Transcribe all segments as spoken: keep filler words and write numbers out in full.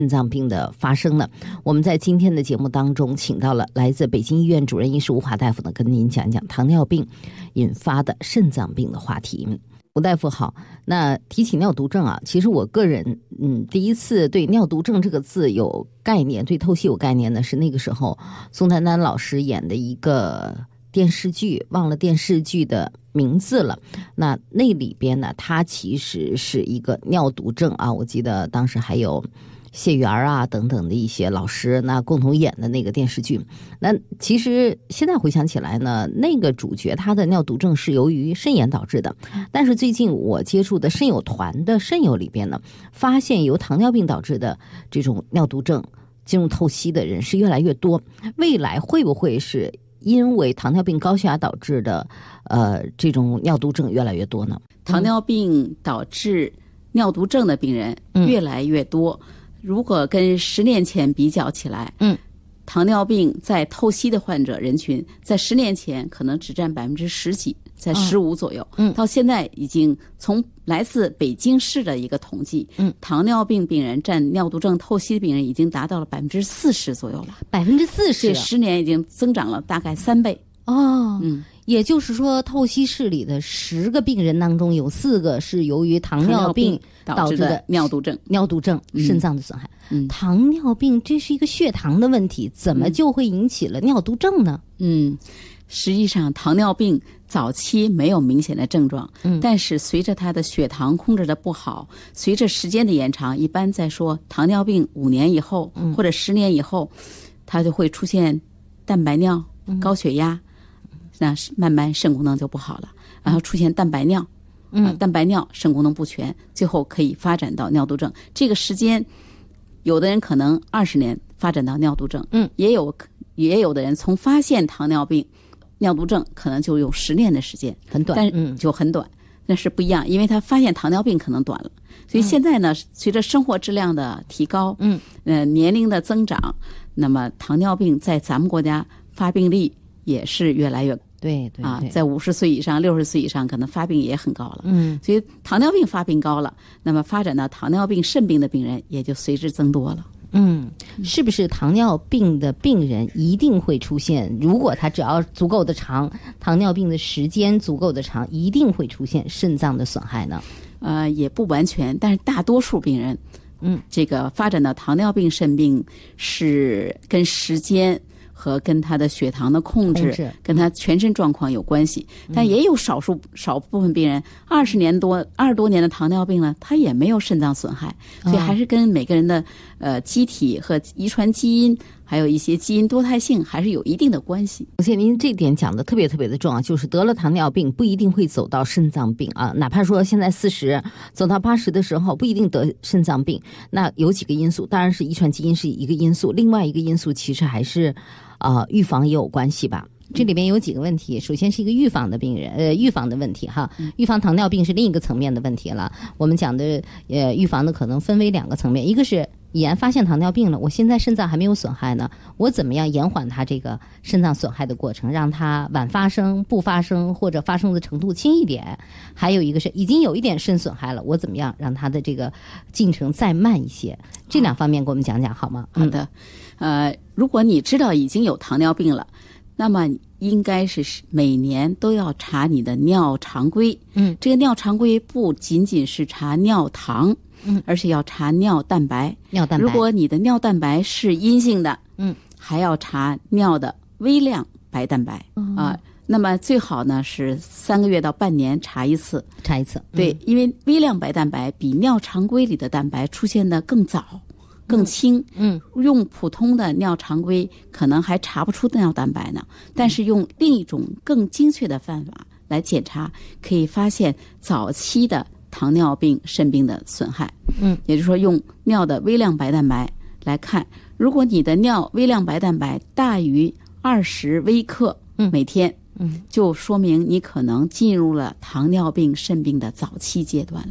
肾脏病的发生呢？我们在今天的节目当中请到了来自北京医院主任医师吴华大夫呢，跟您讲讲糖尿病引发的肾脏病的话题。吴大夫好，那提起尿毒症啊，其实我个人嗯第一次对尿毒症这个字有概念，对透析有概念呢，是那个时候宋丹丹老师演的一个电视剧，忘了电视剧的名字了。那那里边呢，它其实是一个尿毒症啊，我记得当时还有谢元啊等等的一些老师那共同演的那个电视剧。那其实现在回想起来呢，那个主角他的尿毒症是由于肾炎导致的，但是最近我接触的肾友团的肾友里边呢，发现由糖尿病导致的这种尿毒症进入透析的人是越来越多。未来会不会是因为糖尿病高血压导致的呃这种尿毒症越来越多呢？ 糖尿病导致尿毒症的病人越来越多、嗯如果跟十年前比较起来，嗯，糖尿病在透析的患者人群，在十年前可能只占百分之十几，在十五左右，嗯，到现在已经从来自北京市的一个统计，嗯，糖尿病病人占尿毒症透析的病人已经达到了百分之四十左右了， 百分之四十， 这十年已经增长了大概三倍。 哦，嗯。也就是说，透析室里的十个病人当中，有四个是由于糖尿病导致的尿毒症、 尿毒症、肾脏的损害。嗯，糖尿病这是一个血糖的问题，怎么就会引起了尿毒症呢？ 嗯，实际上糖尿病早期没有明显的症状，嗯，但是随着它的血糖控制的不好，随着时间的延长，一般在说糖尿病五年以后、嗯、或者十年以后，它就会出现蛋白尿、嗯、高血压。那慢慢肾功能就不好了，然后出现蛋白尿，嗯、啊，蛋白尿肾功能不全，最后可以发展到尿毒症。这个时间，有的人可能二十年发展到尿毒症，嗯，也有也有的人从发现糖尿病、尿毒症可能就用十年的时间， 很短， 但是就很短，那是不一样，因为他发现糖尿病可能短了，所以现在呢，嗯、随着生活质量的提高，嗯，呃，年龄的增长，那么糖尿病在咱们国家发病率也是越来越。 对 对, 对啊，在五十岁以上、六十岁以上，可能发病也很高了。嗯，所以糖尿病发病高了，那么发展到糖尿病肾病的病人也就随之增多了。 嗯，是不是糖尿病的病人一定会出现？如果他只要足够的长，糖尿病的时间足够的长，一定会出现肾脏的损害呢？ 呃，也不完全，但是大多数病人，嗯，这个发展到糖尿病肾病是跟时间。和跟他的血糖的控制，控制跟他全身状况有关系，嗯、但也有少数少部分病人二十年多、二十多年的糖尿病呢，他也没有肾脏损害，所以还是跟每个人的呃机体和遗传基因，还有一些基因多态性还是有一定的关系。 而且您这点讲的特别特别的重要，就是得了糖尿病不一定会走到肾脏病啊，哪怕说现在四十走到八十的时候不一定得肾脏病。那有几个因素，当然是遗传基因是一个因素，另外一个因素其实还是。啊、呃，预防也有关系吧？这里边有几个问题。首先是一个预防的病人，呃，预防的问题哈。预防糖尿病是另一个层面的问题了。我们讲的呃，预防的可能分为两个层面，一个是已然发现糖尿病了，我现在肾脏还没有损害呢，我怎么样延缓它这个肾脏损害的过程，让它晚发生、不发生或者发生的程度轻一点。还有一个是已经有一点肾损害了，我怎么样让它的这个进程再慢一些？这两方面给我们讲讲好吗？ 好的。呃，如果你知道已经有糖尿病了，那么应该是每年都要查你的尿常规。嗯，这个尿常规不仅仅是查尿糖，嗯，而且要查尿蛋白。 尿蛋白， 如果你的尿蛋白是阴性的，嗯，还要查尿的微量白蛋白啊、嗯呃。那么最好呢是三个月到半年查一次， 查一次。嗯、 对，因为微量白蛋白比尿常规里的蛋白出现的更早。更轻，嗯，用普通的尿常规可能还查不出尿蛋白呢，但是用另一种更精确的方法来检查，可以发现早期的糖尿病肾病的损害。嗯，也就是说用尿的微量白蛋白来看，如果你的尿微量白蛋白大于二十微克每天，嗯，就说明你可能进入了糖尿病肾病的早期阶段了。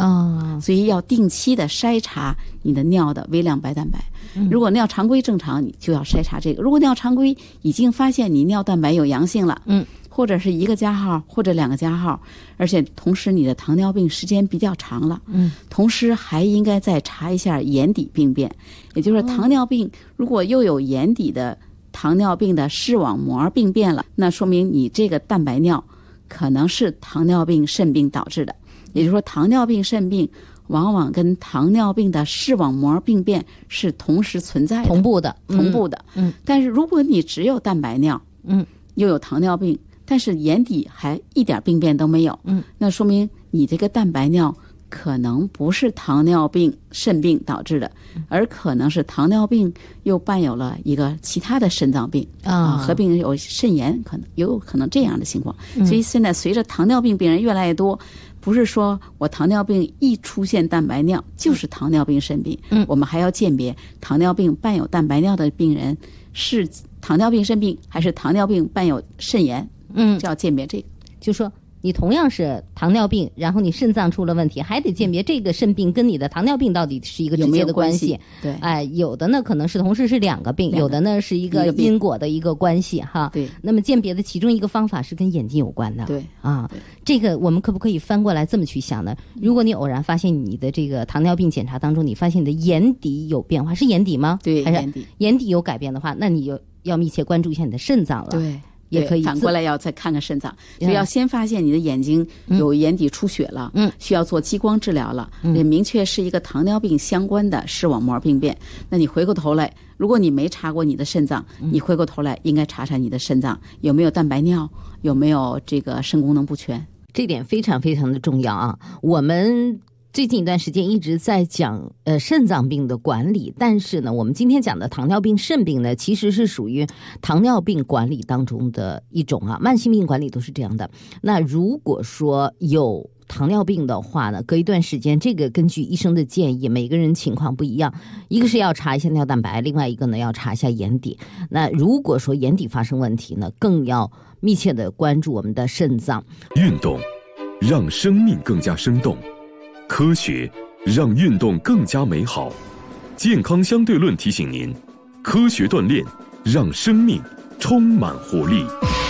啊，所以要定期的筛查你的尿的微量白蛋白。如果尿常规正常，你就要筛查这个；如果尿常规已经发现你尿蛋白有阳性了，嗯，或者是一个加号或者两个加号，而且同时你的糖尿病时间比较长了，嗯，同时还应该再查一下眼底病变，也就是糖尿病如果又有眼底的糖尿病的视网膜病变了，那说明你这个蛋白尿可能是糖尿病肾病导致的。也就是说，糖尿病肾病往往跟糖尿病的视网膜病变是同时存在的， 同步的， 同步的。嗯，但是如果你只有蛋白尿，嗯，又有糖尿病，但是眼底还一点病变都没有，嗯，那说明你这个蛋白尿可能不是糖尿病肾病导致的，而可能是糖尿病又伴有了一个其他的肾脏病啊，合并有肾炎，可能有可能这样的情况。所以现在随着糖尿病病人越来越多，不是说我糖尿病一出现蛋白尿就是糖尿病肾病，嗯，我们还要鉴别糖尿病伴有蛋白尿的病人是糖尿病肾病还是糖尿病伴有肾炎，嗯，就要鉴别这个。 就说你同样是糖尿病，然后你肾脏出了问题，还得鉴别这个肾病跟你的糖尿病到底是一个直接的关系。 有没有关系？对， 哎，有的呢可能是同时是两个病，有的呢是一个因果的一个关系哈。 对。 那么鉴别的其中一个方法是跟眼睛有关的。 对啊，这个我们可不可以翻过来这么去想呢？如果你偶然发现你的这个糖尿病检查当中，你发现你的眼底有变化，是眼底吗？ 对， 还是眼底眼底有改变的话，那你就要密切关注一下你的肾脏了。 对。 也可以反过来要再看看肾脏，所以要先发现你的眼睛有眼底出血了，嗯，需要做激光治疗了，嗯，也明确是一个糖尿病相关的视网膜病变。那你回过头来，如果你没查过你的肾脏，你回过头来应该查查你的肾脏有没有蛋白尿，有没有这个肾功能不全。 这点非常非常的重要啊！我们最近一段时间一直在讲呃肾脏病的管理，但是呢，我们今天讲的糖尿病肾病呢，其实是属于糖尿病管理当中的一种啊，慢性病管理都是这样的。那如果说有糖尿病的话呢，隔一段时间，这个根据医生的建议，每个人情况不一样，一个是要查一下尿蛋白，另外一个呢要查一下眼底。那如果说眼底发生问题呢，更要密切的关注我们的肾脏。 运动让生命更加生动，科学让运动更加美好。健康相对论提醒您，科学锻炼让生命充满活力。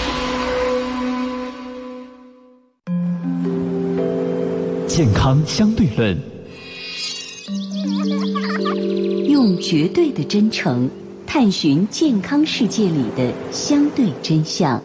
健康相对论， 用绝对的真诚探寻健康世界里的相对真相。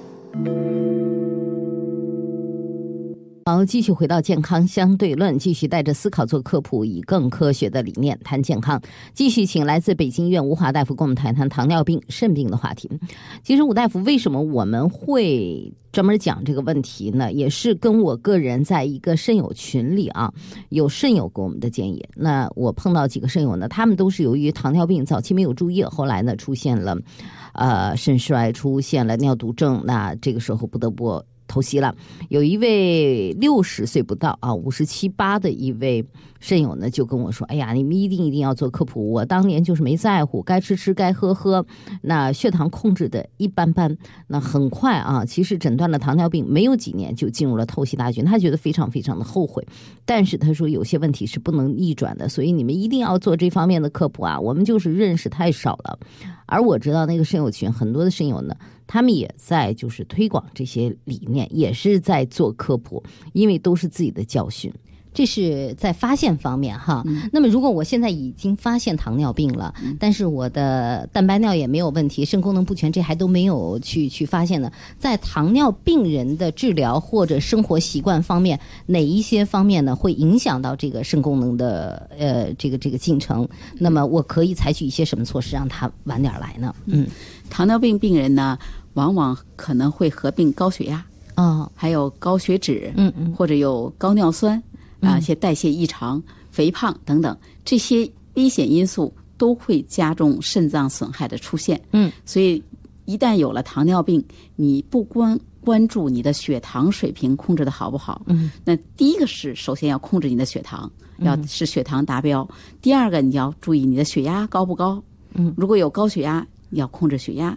好，继续回到健康相对论，继续带着思考做科普，以更科学的理念谈健康。继续请来自北京医院吴华大夫跟我们谈谈糖尿病肾病的话题。其实吴大夫，为什么我们会专门讲这个问题呢？也是跟我个人在一个肾友群里啊，有肾友给我们的建议。那我碰到几个肾友呢，他们都是由于糖尿病早期没有注意，后来呢出现了呃肾衰，出现了尿毒症，那这个时候不得不透析了。有一位六十岁不到啊，五十七八的一位肾友呢，就跟我说：“哎呀，你们一定一定要做科普。我当年就是没在乎，该吃吃，该喝喝，那血糖控制的一般般。那很快啊，其实诊断了糖尿病，没有几年就进入了透析大军。他觉得非常非常的后悔，但是他说有些问题是不能逆转的，所以你们一定要做这方面的科普啊。我们就是认识太少了。而我知道那个肾友群很多的肾友呢，他们也在就是推广这些理念，也是在做科普，因为都是自己的教训。这是在发现方面哈、嗯。那么如果我现在已经发现糖尿病了，嗯、但是我的蛋白尿也没有问题，肾功能不全这还都没有去去发现呢，在糖尿病人的治疗或者生活习惯方面，哪一些方面呢会影响到这个肾功能的呃这个这个进程？那么我可以采取一些什么措施让它晚点来呢？嗯， 糖尿病病人呢，往往可能会合并高血压啊、哦，还有高血脂，嗯嗯，或者有高尿酸。啊，一些代谢异常、肥胖等等，这些危险因素都会加重肾脏损害的出现。嗯，所以一旦有了糖尿病，你不关关注你的血糖水平控制的好不好，嗯，那第一个是首先要控制你的血糖，要使血糖达标；嗯、第二个你要注意你的血压高不高。嗯，如果有高血压，你要控制血压；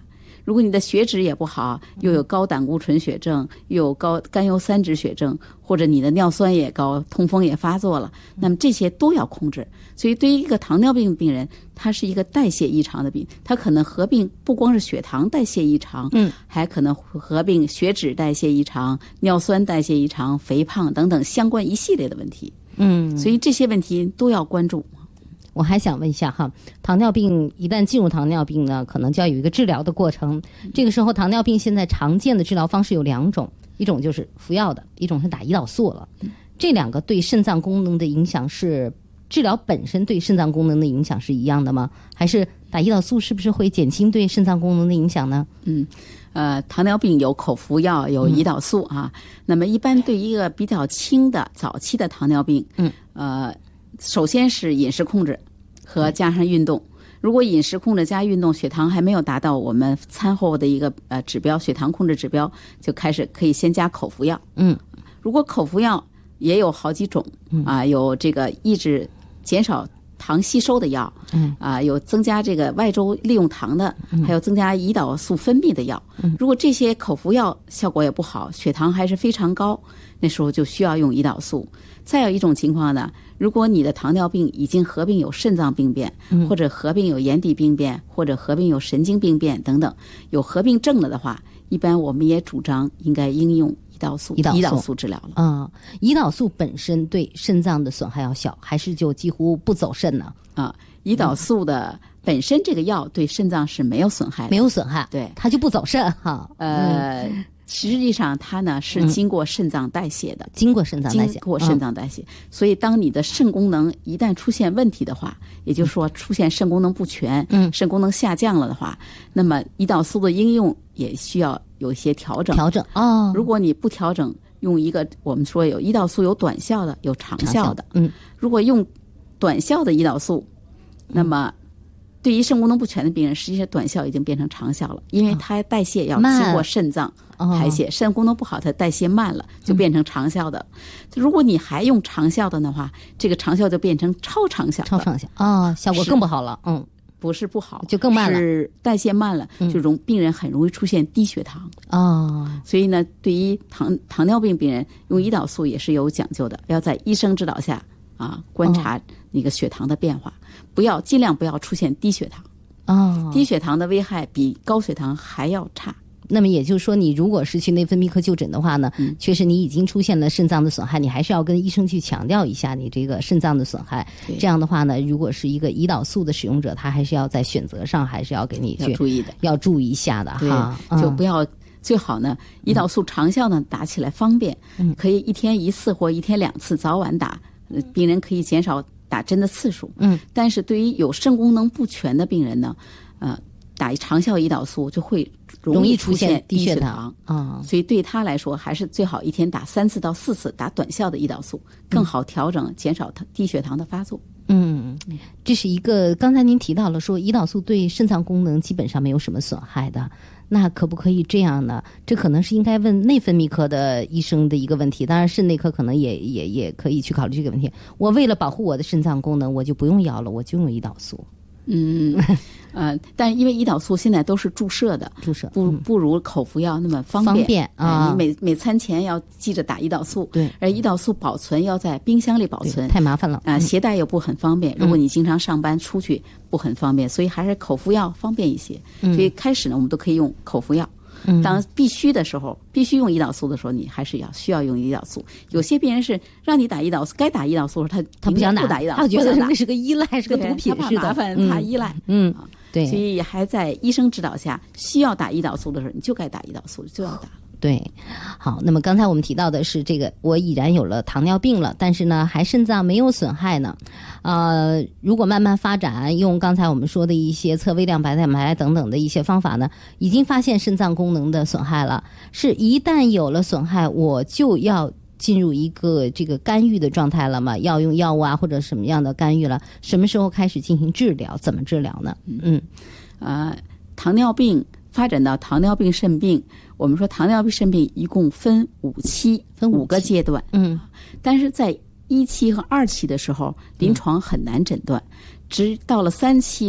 如果你的血脂也不好，又有高胆固醇血症，又有高甘油三酯血症，或者你的尿酸也高，痛风也发作了，那么这些都要控制。所以对于一个糖尿病病人，他是一个代谢异常的病，他可能合并不光是血糖代谢异常，嗯，还可能合并血脂代谢异常、尿酸代谢异常、肥胖等等相关一系列的问题。嗯，所以这些问题都要关注。 我还想问一下哈，糖尿病一旦进入糖尿病呢，可能就要有一个治疗的过程。这个时候，糖尿病现在常见的治疗方式有两种，一种就是服药的，一种是打胰岛素了。这两个对肾脏功能的影响是治疗本身对肾脏功能的影响是一样的吗？还是打胰岛素是不是会减轻对肾脏功能的影响呢？ 嗯，呃，糖尿病有口服药，有胰岛素啊。嗯、那么一般对一个比较轻的早期的糖尿病，嗯，呃。首先是饮食控制和加上运动。如果饮食控制加运动，血糖还没有达到我们餐后的一个呃指标，血糖控制指标，就开始可以先加口服药。嗯，如果口服药也有好几种啊，有这个抑制减少糖吸收的药，嗯啊，有增加这个外周利用糖的，还有增加胰岛素分泌的药。如果这些口服药效果也不好，血糖还是非常高，那时候就需要用胰岛素。再有一种情况呢，如果你的糖尿病已经合并有肾脏病变，或者合并有眼底病变，或者合并有神经病变等等，有合并症了的话，一般我们也主张应该应用胰岛素， 胰岛素胰岛素治疗了。 啊、嗯，胰岛素本身对肾脏的损害要小，还是就几乎不走肾呢？ 啊，胰岛素的本身这个药对肾脏是没有损害的， 没有损害， 对， 它就不走肾哈。 呃。嗯实际上它呢是经过肾脏代谢的、嗯、 经过肾脏代谢经过肾脏代谢、嗯、所以当你的肾功能一旦出现问题的话，也就是说出现肾功能不全、嗯、肾功能下降了的话，那么胰岛素的应用也需要有一些调整调整哦。 如果你不调整，用一个我们说有胰岛素有短效的有长效的， 嗯， 如果用短效的胰岛素，那么对于肾功能不全的病人，实际上短效已经变成长效了，因为它代谢要经过肾脏排泄，肾功能不好，它代谢慢了，就变成长效的。嗯、如果你还用长效的的话，这个长效就变成超长效的， 超长效啊、哦，效果更不好了。嗯， 不是不好， 就更慢了， 是代谢慢了，就容病人很容易出现低血糖啊、哦。 所以呢，对于糖糖尿病病人用胰岛素也是有讲究的，要在医生指导下啊观察那个血糖的变化，哦、不要尽量不要出现低血糖。 哦， 低血糖的危害比高血糖还要差。 那么也就是说，你如果是去内分泌科就诊的话呢，嗯、确实你已经出现了肾脏的损害，你还是要跟医生去强调一下你这个肾脏的损害。这样的话呢，如果是一个胰岛素的使用者，他还是要在选择上还是要给你去要注意的， 要注意一下的哈。 就不要、嗯、最好呢，胰岛素长效呢打起来方便，嗯、可以一天一次或一天两次，早晚打，病人可以减少打针的次数。嗯，但是对于有肾功能不全的病人呢，呃。打长效胰岛素就会容易出现低血糖啊、哦，所以对他来说还是最好一天打三次到四次打短效的胰岛素，更好调整、嗯、减少低血糖的发作。 嗯，这是一个刚才您提到了说胰岛素对肾脏功能基本上没有什么损害的，那可不可以这样呢？这可能是应该问内分泌科的医生的一个问题，当然肾内科可能也也也可以去考虑这个问题。我为了保护我的肾脏功能，我就不用药了，我就用胰岛素。 嗯，呃，但因为胰岛素现在都是注射的， 注射不不如口服药那么方便。 方便啊、 呃！你每每餐前要记着打胰岛素， 对， 而胰岛素保存要在冰箱里保存， 太麻烦了啊、呃，携带又不很方便。如果你经常上班出去不很方便，所以还是口服药方便一些。 嗯、 所以开始呢，我们都可以用口服药。嗯，当必须的时候，必须用胰岛素的时候，你还是要需要用胰岛素。有些病人是让你打胰岛素，该打胰岛素的时候，他他不想打， 不打胰岛素， 他觉得那是个依赖，是个毒品似的， 他怕麻烦， 嗯、 怕依赖。 嗯，对， 所以还在医生指导下，需要打胰岛素的时候，你就该打胰岛素，就要打。 对，好，那么刚才我们提到的是这个，我已然有了糖尿病了，但是呢，还肾脏没有损害呢。呃，如果慢慢发展，用刚才我们说的一些测微量白蛋白等等的一些方法呢，已经发现肾脏功能的损害了。是一旦有了损害，我就要进入一个这个干预的状态了吗？要用药物啊，或者什么样的干预了？什么时候开始进行治疗？怎么治疗呢？嗯， 呃，糖尿病发展到糖尿病肾病，我们说糖尿病肾病一共分五期， 分五个阶段。 嗯， 但是在一期和二期的时候，临床很难诊断，直到了三期呢，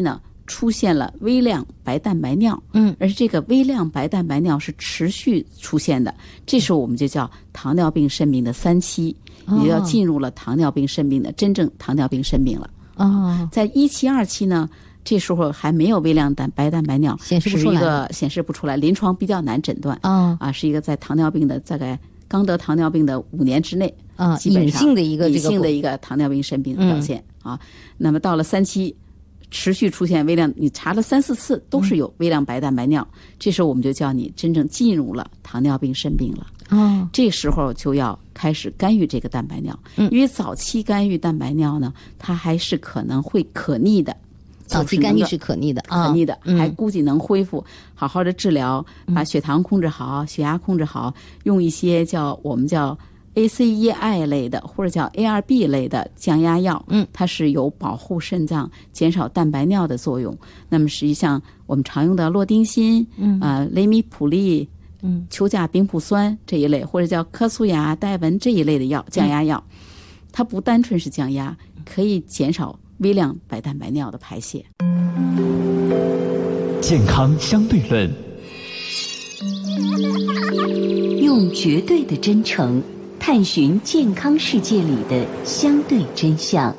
出现了微量白蛋白尿， 嗯， 而这个微量白蛋白尿是持续出现的，这时候我们就叫糖尿病肾病的三期， 哦、 也要进入了糖尿病肾病的真正糖尿病肾病了。 哦， 在一期、二期呢，这时候还没有微量蛋白蛋白尿， 显示不出来， 是一个显示不出来，临床比较难诊断。 啊、哦、 啊，是一个在糖尿病的大概刚得糖尿病的五年之内啊， 基本上隐性的一个隐性的一个糖尿病肾病的表现、嗯、啊。那么到了三期。持续出现微量，你查了三四次都是有微量白蛋白尿、嗯、这时候我们就叫你真正进入了糖尿病肾病了。 哦， 这时候就要开始干预这个蛋白尿、嗯、因为早期干预蛋白尿呢，它还是可能会可逆的。 早期干预是可逆的， 可逆的、 嗯、 还估计能恢复，好好的治疗，把血糖控制好，血压控制好，用一些叫我们叫A C E I 类的或者叫 A R B 类的降压药， 嗯， 它是有保护肾脏、减少蛋白尿的作用。那么实际上我们常用的洛丁辛，嗯啊、呃、雷米普利，嗯，丘甲丙普酸这一类，或者叫科苏雅、代文这一类的药降压药、嗯，它不单纯是降压，可以减少微量白蛋白尿的排泄。 健康相对论， 用绝对的真诚探寻健康世界里的相对真相。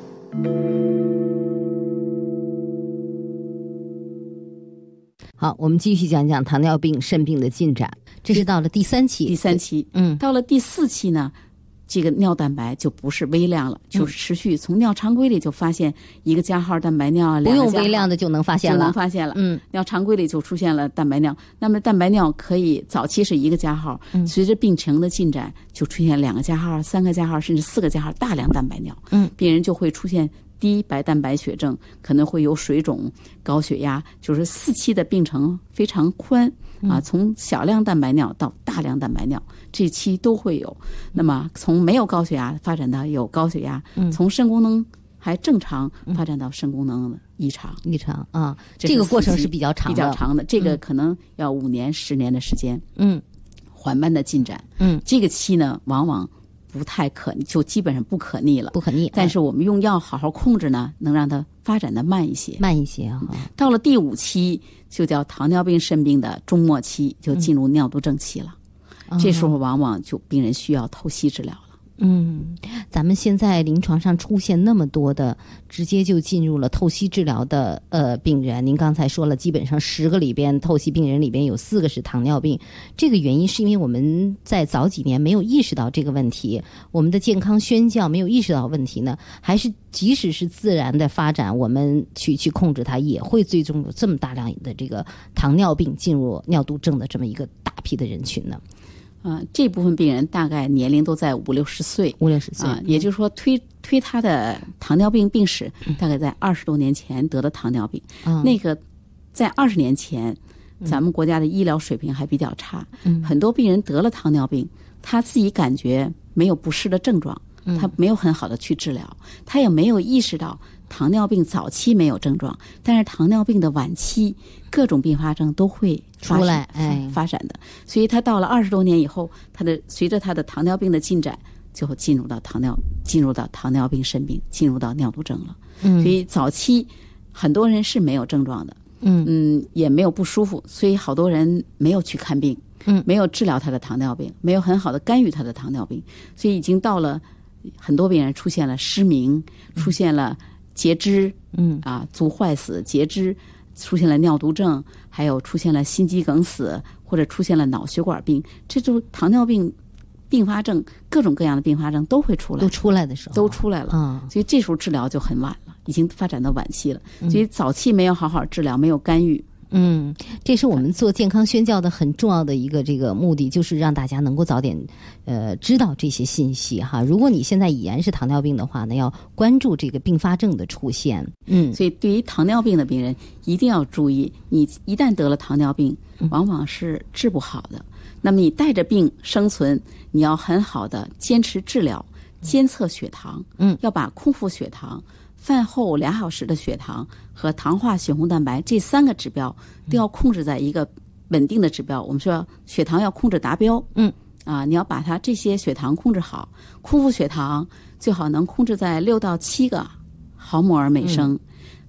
好，我们继续讲讲糖尿病肾病的进展。这是到了第三期， 第三期， 嗯， 到了第四期呢，这个尿蛋白就不是微量了，就是持续从尿常规里就发现一个加号蛋白尿， 不用微量的就能发现了， 就能发现了。 嗯， 尿常规里就出现了蛋白尿。那么蛋白尿可以早期是一个加号， 嗯、 随着病程的进展，就出现两个加号、三个加号，甚至四个加号大量蛋白尿。 嗯， 病人就会出现低白蛋白血症，可能会有水肿、高血压，就是四期的病程非常宽。啊，从小量蛋白尿到大量蛋白尿，这期都会有。那么从没有高血压发展到有高血压， 嗯、 从肾功能还正常发展到肾功能的异常。 异常啊，这个过程是比较长的， 比较长的，这个可能要五年、十年的时间。 嗯， 缓慢的进展。 嗯， 这个期呢，往往不太可逆，就基本上不可逆了， 不可逆。 但是我们用药好好控制呢，能让它发展的慢一些， 慢一些啊。 到了第五期，就叫糖尿病肾病的终末期，就进入尿毒症期了。嗯、这时候往往就病人需要透析治疗了。 嗯，咱们现在临床上出现那么多的直接就进入了透析治疗的呃病人，您刚才说了，基本上十个里边透析病人里边有四个是糖尿病，这个原因是因为我们在早几年没有意识到这个问题，我们的健康宣教没有意识到问题呢，还是即使是自然的发展，我们去去控制它，也会最终有这么大量的这个糖尿病进入尿毒症的这么一个大批的人群呢？ 啊、呃，这部分病人大概年龄都在五六十岁， 五六十岁啊、呃，也就是说推推他的糖尿病病史，大概在二十多年前得的糖尿病。 嗯、 那个在二十年前，咱们国家的医疗水平还比较差， 嗯、 很多病人得了糖尿病，他自己感觉没有不适的症状，他没有很好的去治疗，他也没有意识到糖尿病早期没有症状，但是糖尿病的晚期各种并发症都会出来，哎， 发展的，所以他到了二十多年以后，他的随着他的糖尿病的进展，就会进入到糖尿进入到糖尿病肾病，进入到尿毒症了。 嗯， 所以早期很多人是没有症状的， 嗯嗯，也没有不舒服，所以好多人没有去看病， 嗯， 没有治疗他的糖尿病，没有很好的干预他的糖尿病，所以已经到了很多病人出现了失明，出现了截肢， 嗯啊，足坏死、截肢。出现了尿毒症，还有出现了心肌梗死，或者出现了脑血管病，这就糖尿病并发症，各种各样的并发症都会出来， 都出来的时候都出来了， 嗯， 所以这时候治疗就很晚了，已经发展到晚期了。所以早期没有好好治疗，没有干预。 嗯，这是我们做健康宣教的很重要的一个这个目的，就是让大家能够早点呃知道这些信息哈。如果你现在已然是糖尿病的话呢，要关注这个并发症的出现。嗯， 所以对于糖尿病的病人一定要注意，你一旦得了糖尿病，往往是治不好的。那么你带着病生存，你要很好的坚持治疗，监测血糖， 嗯， 要把空腹血糖、饭后两小时的血糖和糖化血红蛋白这三个指标都要控制在一个稳定的指标。我们说血糖要控制达标， 嗯， 啊，你要把它这些血糖控制好，空腹血糖最好能控制在六到七个毫摩尔每升，嗯、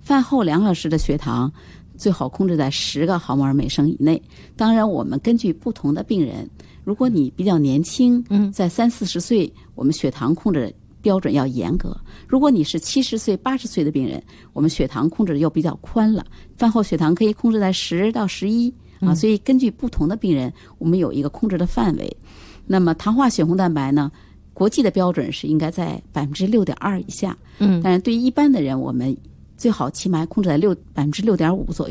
饭后两小时的血糖最好控制在十个毫摩尔每升以内。当然，我们根据不同的病人，如果你比较年轻，嗯，在三四十岁，我们血糖控制标准要严格；如果你是七十岁、八十岁的病人，我们血糖控制又比较宽了，饭后血糖可以控制在十到十一啊。所以根据不同的病人，我们有一个控制的范围。那么糖化血红蛋白呢？国际的标准是应该在百分之六点二以下，嗯，但是对于一般的人，我们最好起码控制在六百分之六点五左右。